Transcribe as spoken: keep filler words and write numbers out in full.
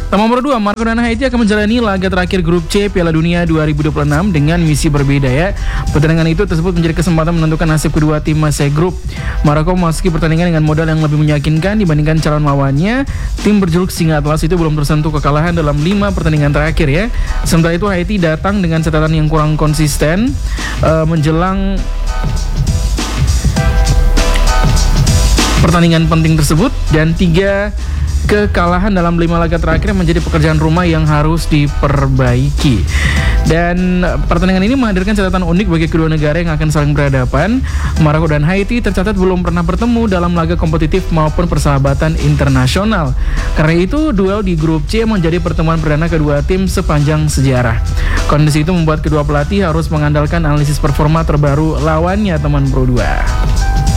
Nomor dua, Maroko dan Haiti akan menjalani laga terakhir grup C Piala Dunia dua ribu dua puluh enam dengan misi berbeda ya. Pertandingan itu tersebut menjadi kesempatan menentukan nasib kedua tim masing grup. Maroko memasuki pertandingan dengan modal yang lebih meyakinkan dibandingkan calon lawannya. Tim berjuluk Singa Atlas itu belum tersentuh kekalahan dalam lima pertandingan terakhir ya. Sementara itu Haiti datang dengan catatan yang kurang konsisten uh, menjelang pertandingan penting tersebut, dan tiga kekalahan dalam lima laga terakhir menjadi pekerjaan rumah yang harus diperbaiki. Dan pertandingan ini menghadirkan catatan unik bagi kedua negara yang akan saling berhadapan. Maroko dan Haiti tercatat belum pernah bertemu dalam laga kompetitif maupun persahabatan internasional. Karena itu, duel di grup C menjadi pertemuan perdana kedua tim sepanjang sejarah. Kondisi itu membuat kedua pelatih harus mengandalkan analisis performa terbaru lawannya, teman Pro dua.